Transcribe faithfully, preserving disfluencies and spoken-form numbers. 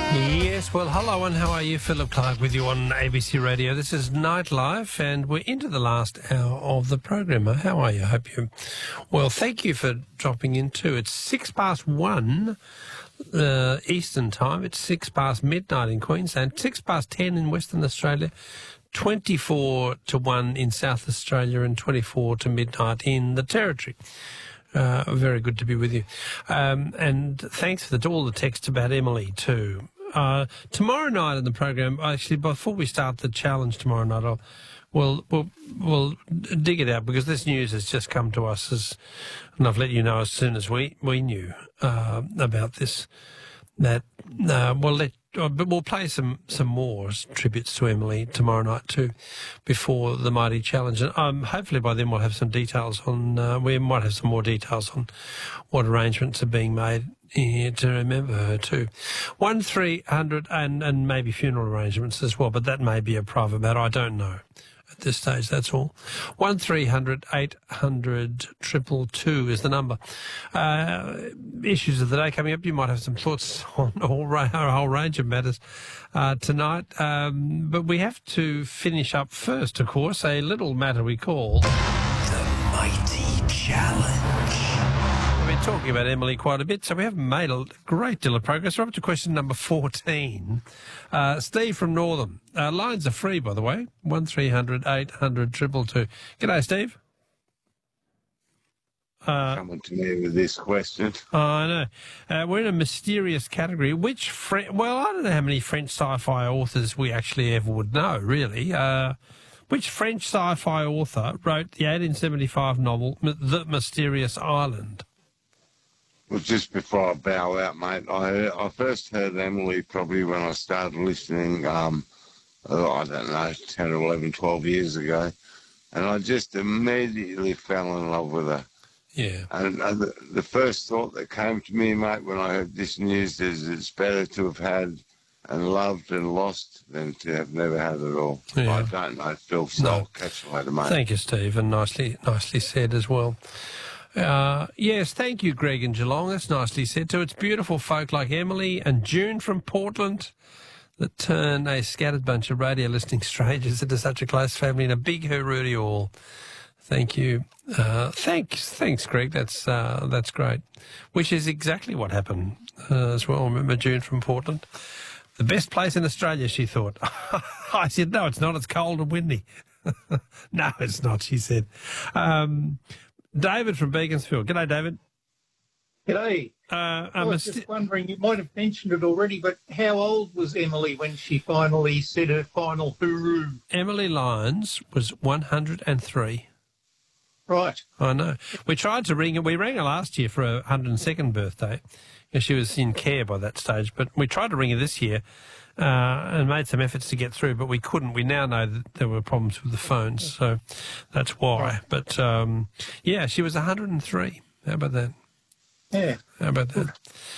Yes, well, hello and how are you? Philip Clark with you on A B C Radio. This is Nightlife and we're into the last hour of the program. How are you? I hope you well. Thank you for dropping in too. It's six past one uh, Eastern time. It's six past midnight in Queensland, six past ten in Western Australia, twenty-four to one in South Australia and twenty-four to midnight in the Territory. Uh, very good to be with you. Um, and thanks for the, all the text about Emily too. Uh, tomorrow night in the program, actually, before we start the challenge tomorrow night, I'll, we'll, we'll, we'll dig it out because this news has just come to us, as, and I've let you know as soon as we, we knew uh, about this, that uh, we'll let, uh, but we'll play some, some more tributes to Emily tomorrow night too, before the mighty challenge. And um, hopefully by then we'll have some details on, uh, we might have some more details on what arrangements are being made yeah, to remember her too. One three hundred and and maybe funeral arrangements as well, but that may be a private matter. I don't know at this stage. That's all. One three hundred eight hundred triple two is the number. Uh, issues of the day coming up. You might have some thoughts on all ra- a whole range of matters uh, tonight, um, but we have to finish up first, of course, a little matter we call The Mighty Challenge. We've been talking about Emily quite a bit, so we haven't made a great deal of progress. We're up to question number fourteen. Uh, Steve from Northam. Uh, lines are free, by the way. One three hundred eight hundred triple two. G'day, Steve. Uh, Coming to me with this question. oh, I know. Uh, we're in a mysterious category. Which Fre- well, I don't know how many French sci-fi authors we actually ever would know, really. Uh, which French sci-fi author wrote the eighteen seventy-five novel The Mysterious Island? Well, just before I bow out, mate, I heard, I first heard Emily probably when I started listening, um, oh, I don't know, ten or eleven, twelve years ago, and I just immediately fell in love with her. Yeah. And, and the, the first thought that came to me, mate, when I heard this news is it's better to have had and loved and lost than to have never had it all. Yeah. I don't know, Phil, so No. I'll catch you later, mate. Thank you, Steve, and nicely, nicely said as well. Uh, yes, thank you, Greg in Geelong. That's nicely said too. It's beautiful folk like Emily and June from Portland that turn a scattered bunch of radio listening strangers into such a close family and a big hooroo to you all. Thank you. Uh, thanks, thanks, Greg. That's uh, that's great. Which is exactly what happened uh, as well. Remember June from Portland? The best place in Australia, she thought. I said, no, it's not. It's cold and windy. No, it's not, she said. Um, David from Beaconsfield. G'day, David. G'day. Uh, I um, was just wondering, you might have mentioned it already, but how old was Emily when she finally said her final hooroo? Emily Lyons was one hundred and three. Right. I know. We tried to ring her. We rang her last year for her one hundred and second birthday. She was in care by that stage, but we tried to ring her this year uh, and made some efforts to get through, but we couldn't. We now know that there were problems with the phones, so that's why. Right. But, um, yeah, she was one hundred and three. How about that? Yeah. How about that?